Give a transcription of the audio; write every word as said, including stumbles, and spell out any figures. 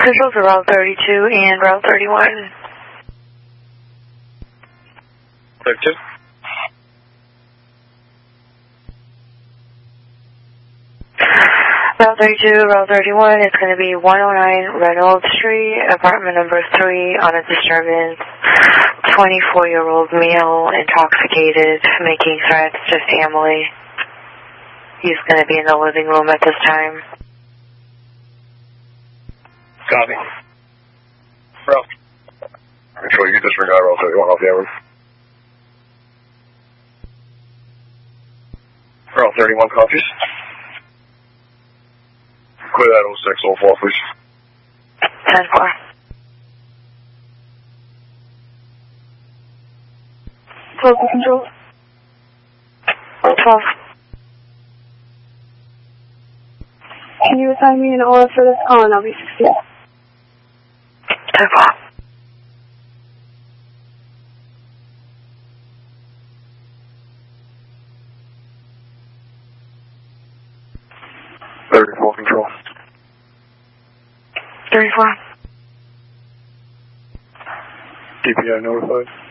Control for Route thirty-two and Route thirty-one. thirty-two. Route thirty-two, Route thirty-one, it's going to be one oh nine Reynolds Street, apartment number three, on a disturbance. twenty-four-year-old male, intoxicated, making threats to family. He's going to be in the living room at this time. Copy. Bro. Control, you can disregard Route thirty-one off the average. Route thirty-one copies. Clear that oh six oh four, please. ten four. Local control. twelve. Can you assign me an O R for this? Oh, and I'll be sixty. ten four. thirty-four control. thirty-four. D P I notified.